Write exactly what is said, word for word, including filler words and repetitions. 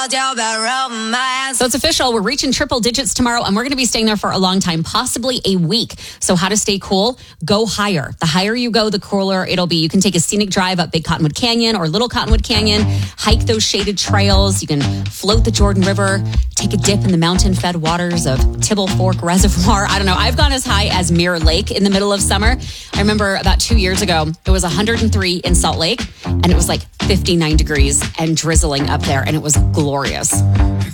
So it's official. We're reaching triple digits tomorrow, and we're going to be staying there for a long time, possibly a week. So how to stay cool? Go higher. The higher you go, the cooler it'll be. You can take a scenic drive up Big Cottonwood Canyon or Little Cottonwood Canyon, hike those shaded trails. You can float the Jordan River, take a dip in the mountain-fed waters of Tibble Fork Reservoir. I don't know. I've gone as high as Mirror Lake in the middle of summer. I remember about two years ago, it was one hundred three in Salt Lake, and it was like fifty-nine degrees and drizzling up there, and it was glorious.